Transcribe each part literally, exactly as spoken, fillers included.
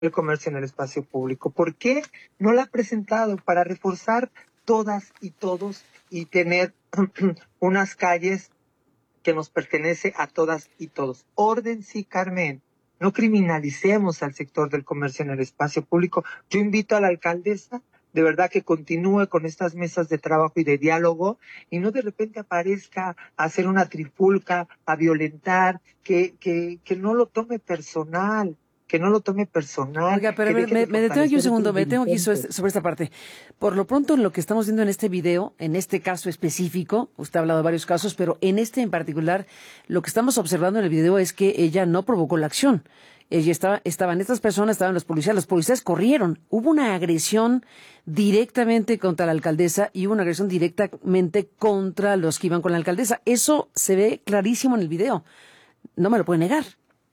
el comercio en el espacio público. ¿Por qué no la ha presentado? Para reforzar todas y todos y tener unas calles que nos pertenece a todas y todos. Orden, sí, Carmen. No criminalicemos al sector del comercio en el espacio público. Yo invito a la alcaldesa, de verdad, que continúe con estas mesas de trabajo y de diálogo y no de repente aparezca a hacer una trifulca, a violentar, que, que, que no lo tome personal. que no lo tome personal. Oiga, pero me, me, me detengo aquí un segundo, me detengo aquí sobre, sobre esta parte. Por lo pronto, lo que estamos viendo en este video, en este caso específico, usted ha hablado de varios casos, pero en este en particular, lo que estamos observando en el video es que ella no provocó la acción. Ella estaba, estaban estas personas, estaban los policías, los policías corrieron. Hubo una agresión directamente contra la alcaldesa y hubo una agresión directamente contra los que iban con la alcaldesa. Eso se ve clarísimo en el video. No me lo puede negar.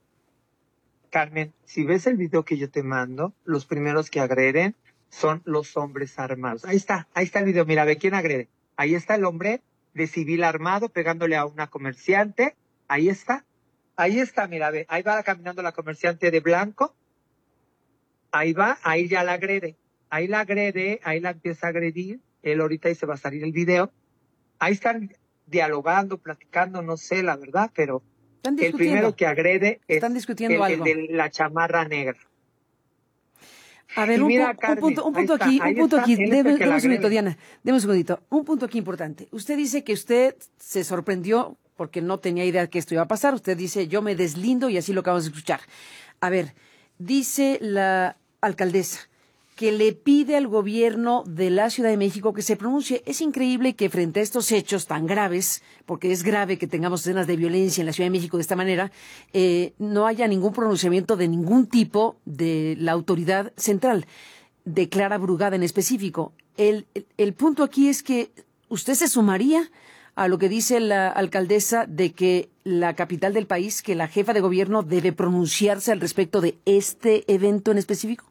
Carmen, si ves el video que yo te mando, los primeros que agreden son los hombres armados. Ahí está, ahí está el video. Mira, ve quién agrede. Ahí está el hombre de civil armado pegándole a una comerciante. Ahí está. Ahí está, mira, ve. Ahí va caminando la comerciante de blanco. Ahí va, ahí ya la agrede. Ahí la agrede, ahí la empieza a agredir. Él ahorita ahí se va a salir el video. Ahí están dialogando, platicando, no sé, la verdad, pero el primero que agrede es Están discutiendo el, algo. el de la chamarra negra. A ver, un, mira, pu Carmen, un punto, un punto está, aquí, un punto aquí. Deme un segundito, Diana. Deme un segundito. Un punto aquí importante. Usted dice que usted se sorprendió porque no tenía idea que esto iba a pasar. Usted dice, yo me deslindo y así lo acabamos de escuchar. A ver, dice la alcaldesa que le pide al gobierno de la Ciudad de México que se pronuncie. Es increíble que frente a estos hechos tan graves, porque es grave que tengamos escenas de violencia en la Ciudad de México de esta manera, eh, no haya ningún pronunciamiento de ningún tipo de la autoridad central, de Clara Brugada en específico. El, el, el punto aquí es que usted se sumaría a lo que dice la alcaldesa de que la capital del país, que la jefa de gobierno debe pronunciarse al respecto de este evento en específico.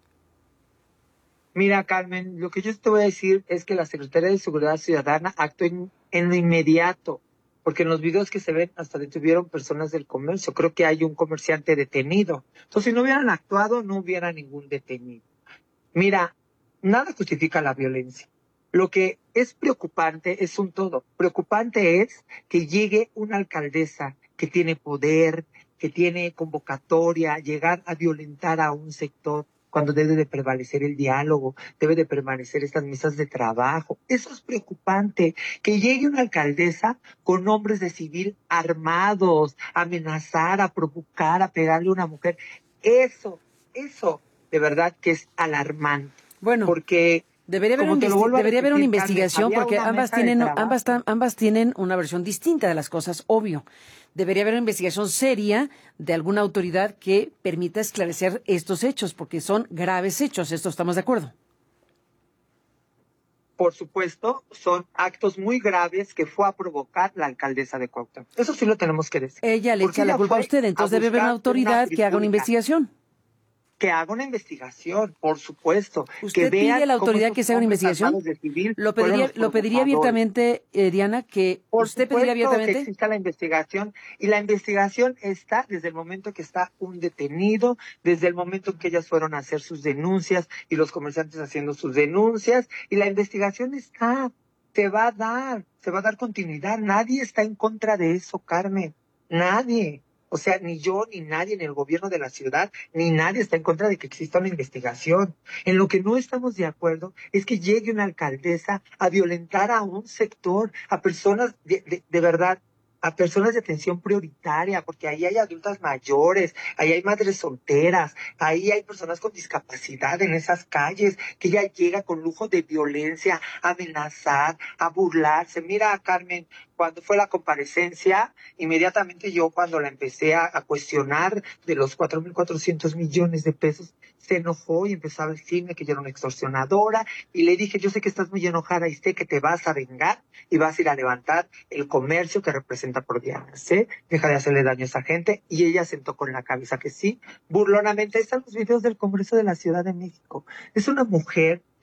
Mira, Carmen, lo que yo te voy a decir es que la Secretaría de Seguridad Ciudadana actuó en, en lo inmediato, porque en los videos que se ven hasta detuvieron personas del comercio. Creo que hay un comerciante detenido. Entonces, si no hubieran actuado, no hubiera ningún detenido. Mira, nada justifica la violencia. Lo que es preocupante es un todo. Preocupante es que llegue una alcaldesa que tiene poder, que tiene convocatoria, llegar a violentar a un sector, cuando debe de prevalecer el diálogo, debe de permanecer estas mesas de trabajo. Eso es preocupante, que llegue una alcaldesa con hombres de civil armados, a amenazar, a provocar, a pegarle a una mujer. Eso, eso de verdad que es alarmante. Bueno, porque debería haber, debería repetir, haber una investigación, Carmen, porque una ambas tienen, ambas, ambas tienen una versión distinta de las cosas, obvio. Debería haber una investigación seria de alguna autoridad que permita esclarecer estos hechos, porque son graves hechos, esto estamos de acuerdo. Por supuesto, son actos muy graves que fue a provocar la alcaldesa de Cuautla. Eso sí lo tenemos que decir. Ella le echa la culpa a usted, entonces debe haber una autoridad que haga una investigación. Que haga una investigación, por supuesto. ¿Usted que pide a la autoridad que se haga una investigación? ¿Lo pediría, lo pediría abiertamente, eh, Diana, que por usted pediría abiertamente? que exista la investigación, y la investigación está desde el momento que está un detenido, desde el momento que ellas fueron a hacer sus denuncias y los comerciantes haciendo sus denuncias, y la investigación está, se va a dar, se va a dar continuidad. Nadie está en contra de eso, Carmen, nadie. O sea, ni yo, ni nadie en el gobierno de la ciudad, ni nadie está en contra de que exista una investigación. En lo que no estamos de acuerdo es que llegue una alcaldesa a violentar a un sector, a personas de, de, de verdad, a personas de atención prioritaria, porque ahí hay adultas mayores, ahí hay madres solteras, ahí hay personas con discapacidad en esas calles, que ella llega con lujo de violencia, a amenazar, a burlarse. Mira, Carmen, cuando fue la comparecencia, inmediatamente yo cuando la empecé a, a cuestionar de los cuatro mil cuatrocientos millones de pesos, se enojó y empezaba a decirme que yo era una extorsionadora, y le dije, yo sé que estás muy enojada y sé que te vas a vengar y vas a ir a levantar el comercio que representa por Diana, ¿sí? Deja de hacerle daño a esa gente. Y ella sentó con la cabeza que sí, burlonamente. Ahí están los videos del Congreso de la Ciudad de México. Es una mujer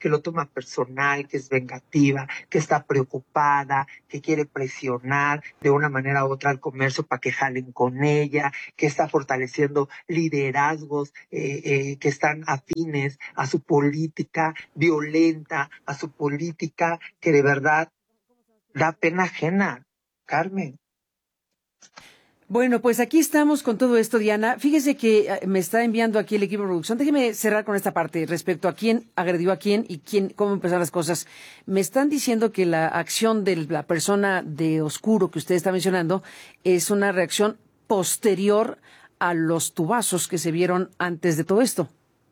que lo toma personal, que es vengativa, que está preocupada, que quiere presionar de una manera u otra al comercio para que jalen con ella, que está fortaleciendo liderazgos eh, eh, que están afines a su política violenta, a su política que de verdad da pena ajena, Carmen. Bueno, pues aquí estamos con todo esto, Diana. Fíjese que eh, me está enviando aquí el equipo de producción. Déjeme cerrar con esta parte respecto a quién agredió a quién y quién, cómo empezaron las cosas. Me están diciendo que la acción de la persona de oscuro que usted está mencionando es una reacción posterior a los tubazos que se vieron antes de todo esto.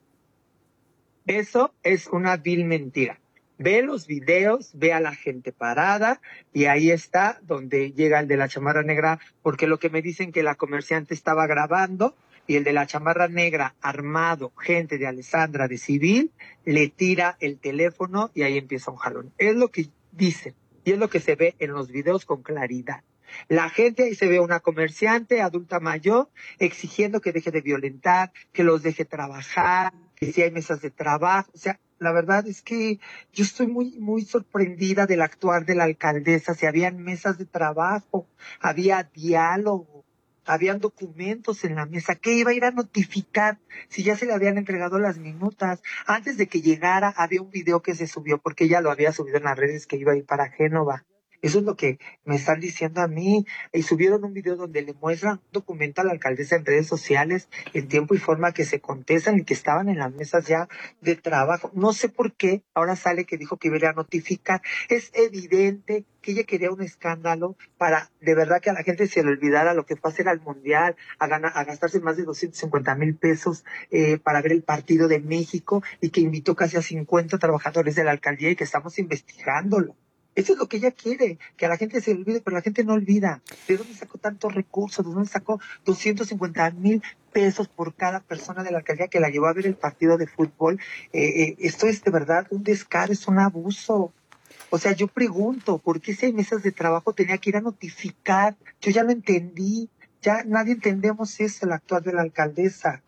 Eso es una vil mentira. Ve los videos, ve a la gente parada y ahí está donde llega el de la chamarra negra, porque lo que me dicen que la comerciante estaba grabando y el de la chamarra negra armado, gente de Alessandra de civil, le tira el teléfono y ahí empieza un jalón. Es lo que dicen y es lo que se ve en los videos con claridad. La gente ahí se ve una comerciante adulta mayor exigiendo que deje de violentar, que los deje trabajar, que si hay mesas de trabajo. O sea, la verdad es que yo estoy muy, muy sorprendida del actuar de la alcaldesa. Si habían mesas de trabajo, había diálogo, habían documentos en la mesa. ¿Qué iba a ir a notificar si ya se le habían entregado las minutas? Antes de que llegara, había un video que se subió, porque ella lo había subido en las redes, que iba a ir para Génova. Eso es lo que me están diciendo a mí. Y subieron un video donde le muestran un documento a la alcaldesa en redes sociales, en tiempo y forma, que se contestan y que estaban en las mesas ya de trabajo. No sé por qué ahora sale que dijo que iba a ir a notificar. Es evidente que ella quería un escándalo para de verdad que a la gente se le olvidara lo que fue hacer al Mundial, a, ganar, a gastarse más de doscientos cincuenta mil pesos eh, para ver el partido de México, y que invitó casi a cincuenta trabajadores de la alcaldía y que estamos investigándolo. Eso es lo que ella quiere, que a la gente se le olvide, pero la gente no olvida. ¿De dónde sacó tantos recursos? ¿De dónde sacó doscientos cincuenta mil pesos por cada persona de la alcaldía que la llevó a ver el partido de fútbol? Eh, eh, esto es de verdad un descaro, es un abuso. O sea, yo pregunto, ¿por qué si hay mesas de trabajo tenía que ir a notificar? Yo ya no entendí, ya nadie entendemos eso, el actuar de la alcaldesa.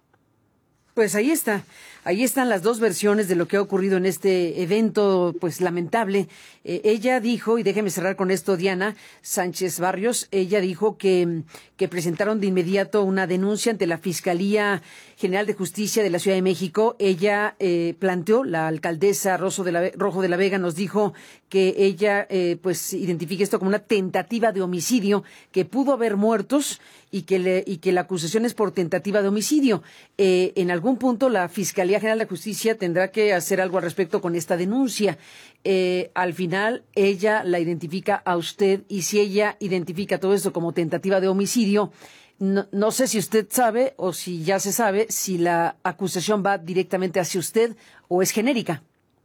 Pues ahí está, ahí están las dos versiones de lo que ha ocurrido en este evento, pues lamentable. Eh, ella dijo, y déjeme cerrar con esto, Diana Sánchez Barrios, ella dijo que, que presentaron de inmediato una denuncia ante la Fiscalía General de Justicia de la Ciudad de México. Ella eh, planteó, la alcaldesa Rojo de la, Rojo de la Vega nos dijo que ella eh, pues identifica esto como una tentativa de homicidio, que pudo haber muertos y que, le, y que la acusación es por tentativa de homicidio. Eh, en algún punto la Fiscalía General de Justicia tendrá que hacer algo al respecto con esta denuncia. Eh, al final ella la identifica a usted, y si ella identifica todo esto como tentativa de homicidio, no, no sé si usted sabe o si ya se sabe si la acusación va directamente hacia usted o es genérica.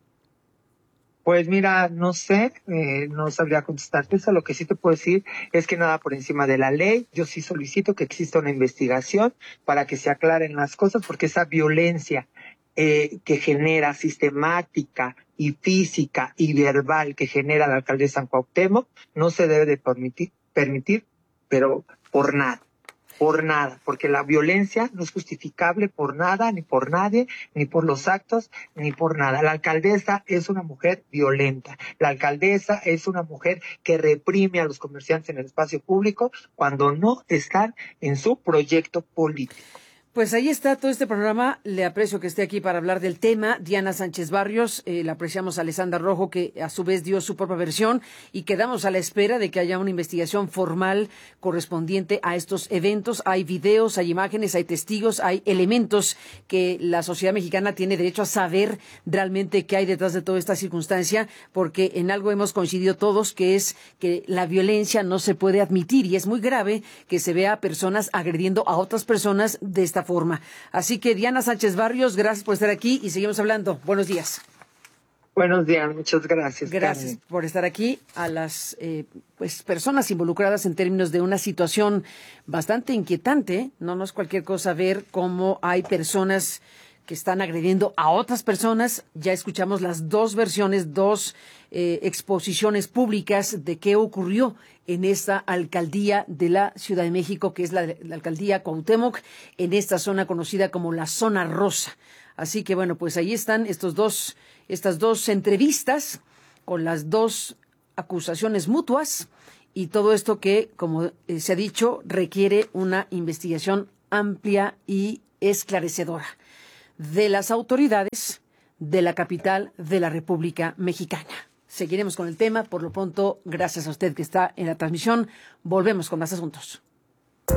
Pues mira, no sé, eh, no sabría contestarte eso. Lo que sí te puedo decir es que nada por encima de la ley. Yo sí solicito que exista una investigación para que se aclaren las cosas, porque esa violencia eh, que genera sistemática y física y verbal que genera la alcaldesa San Cuauhtémoc no se debe de permitir, permitir, pero por nada. Por nada, porque la violencia no es justificable por nada, ni por nadie, ni por los actos, ni por nada. La alcaldesa es una mujer violenta. La alcaldesa es una mujer que reprime a los comerciantes en el espacio público cuando no están en su proyecto político. Pues ahí está todo este programa. Le aprecio que esté aquí para hablar del tema. Diana Sánchez Barrios, eh, le apreciamos a Alessandra Rojo, que a su vez dio su propia versión, y quedamos a la espera de que haya una investigación formal correspondiente a estos eventos. Hay videos, hay imágenes, hay testigos, hay elementos que la sociedad mexicana tiene derecho a saber realmente qué hay detrás de toda esta circunstancia, porque en algo hemos coincidido todos, que es que la violencia no se puede admitir, y es muy grave que se vea a personas agrediendo a otras personas de esta forma. Así que Diana Sánchez Barrios, gracias por estar aquí y seguimos hablando. Buenos días. Buenos días, muchas gracias. Gracias Carmen. por estar aquí. A las eh, pues personas involucradas en términos de una situación bastante inquietante, no, no es cualquier cosa ver cómo hay personas que están agrediendo a otras personas. Ya escuchamos las dos versiones, dos eh, exposiciones públicas de qué ocurrió en esta alcaldía de la Ciudad de México, que es la, la alcaldía Cuauhtémoc, en esta zona conocida como la Zona Rosa. Así que bueno, pues ahí están estos dos, estas dos entrevistas con las dos acusaciones mutuas y todo esto que, como eh, se ha dicho, requiere una investigación amplia y esclarecedora de las autoridades de la capital de la República Mexicana. Seguiremos con el tema. Por lo pronto, gracias a usted que está en la transmisión. Volvemos con más asuntos.